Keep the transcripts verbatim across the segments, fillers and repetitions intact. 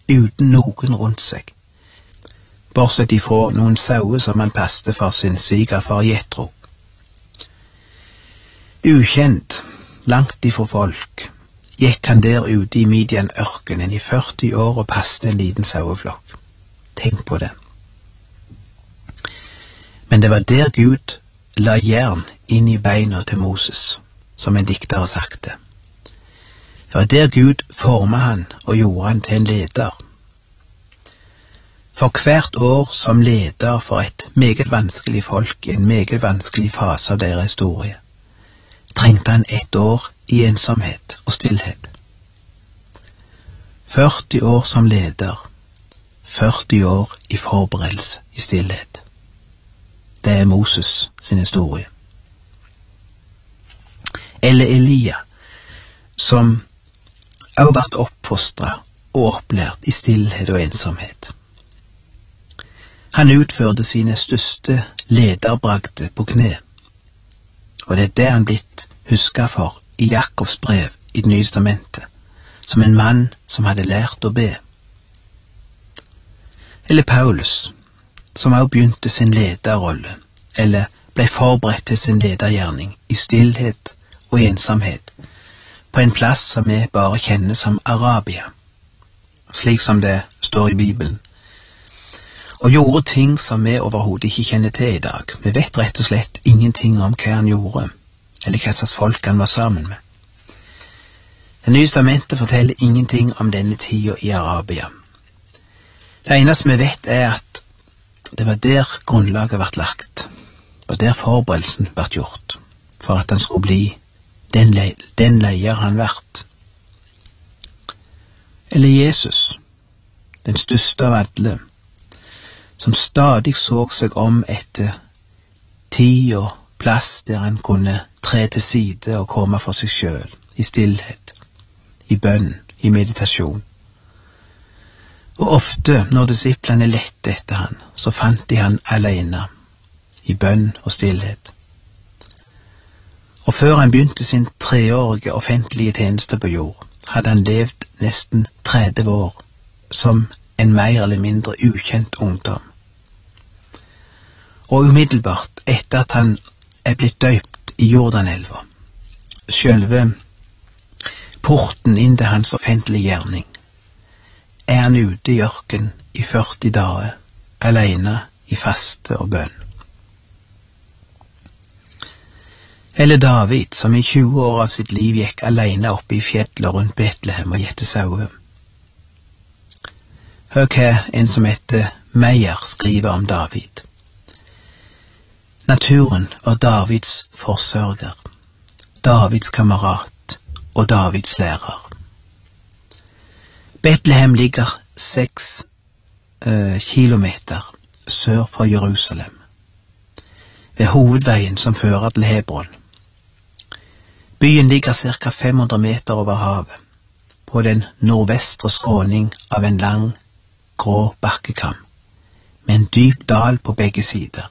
uten noen rundt seg, bortsett ifra noen sauer som han passte for sin svigerfar Jethro. Ukjent, langt ifra folk, gikk han der ute i Midian-ørkenen i førti år og passte en liten saueflokk. Tenk på det. Men det var der Gud la jern inn i beina til Moses, som en dikter har sagt det. Det var der Gud formet han og gjorde han til en leder. For hvert år som leder for et meget vanskelig folk i en meget vanskelig fase av deres historie, trengte han ett år i ensomhet og stillhet. førti år som leder, førti år i forberedelse i stillhet. Det er Moses sin historie. Eller Elia, som også vært oppfostret og opplært i stillhet og ensomhet. Han utførte sine største lederbragder på kne, og det er det han blitt husket for i Jakobs brev i Det nye testamentet, som en mann som hadde lært å be. Eller Paulus, som også begynte sin lederrolle, eller ble forberedt til sin ledergjerning i stillhet og ensomhet, på en plass som vi bare kjenner som Arabia, slik som det står i Bibelen, og gjorde ting som vi overhodet ikke kjenner til i dag. Vi vet rett og slett ingenting om hva han gjorde, eller hva slags folk han var sammen med. Det nye testamentet forteller ingenting om denne tida i Arabia. Det eneste vi vet er at det var der grunnlaget ble lagt, og der forberedelsen ble gjort, for at han skulle bli den, le den leier han vært. Eller Jesus, den største av alle, som stadig så seg om etter tid og plass der han kunne tre til side og komme for seg selv, i stillhet, i bønn, i meditasjon. Og ofte, når disiplene lette etter han, så fant de han alene, i bønn og stillhet. Og før han begynte sin treårige offentlige tjeneste på jord, hadde han levd nesten tretti år som en mer eller mindre ukjent ungdom. Og umiddelbart etter at han er blitt døypt i Jordanelva, selve porten inn til hans offentlige gjerning, er han ute i ørken i førti dager, alene i faste og bønn. Eller David, som i tjue år av sitt liv gikk alene oppe i fjellet rundt Betlehem og gjette sauer. Hør hva en som heter Meyer skriver om David. Naturen var Davids forsørger, Davids kamerat og Davids lærer. Betlehem ligger seks eh, kilometer sør for Jerusalem, ved hovedveien som fører til Hebron. Byen ligger cirka fem hundre meter over havet, på den nordvestre skråning av en lang, grå bakkekam, med en dyp dal på begge sider.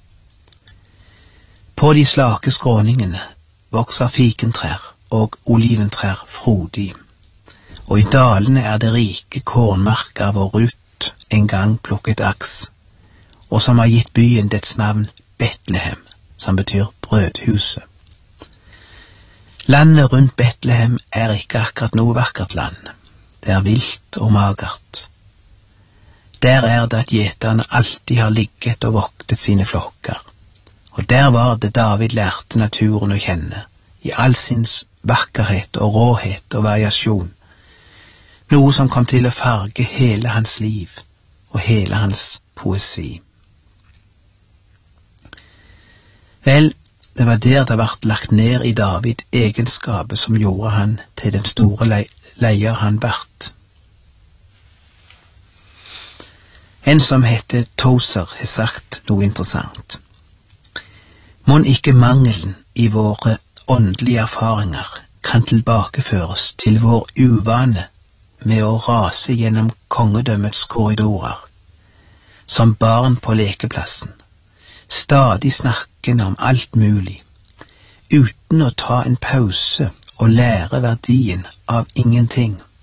På de slake skråningene vokser fikentrær og oliventrær frodig, og i dalene er det rike kornmarker hvor Ruth en gang plukket aks, og som har gitt byen dets navn Betlehem, som betyr brødhuset. Landet rundt Betlehem er ikke akkurat noe vakkert land. Det er vilt og magert. Der er det at gjeterne alltid har ligget og voktet sine flokker, og der var det David lærte naturen å kjenne, i all sin vakkerhet og råhet og variasjon, noe som kom til å farge hele hans liv og hele hans poesi. Vel, det var der det ble lagt ned i David egenskapet som gjorde han til den store le leier han vært. En som heter Tozer har sagt noe interessant. Mon ikke mangelen i våre åndelige erfaringer kan tilbakeføres til vår uvane med å rase gjennom kongedømmets korridorer, som barn på lekeplassen, stadig snakkende om alt mulig, uten å ta en pause og lære verdien av ingenting.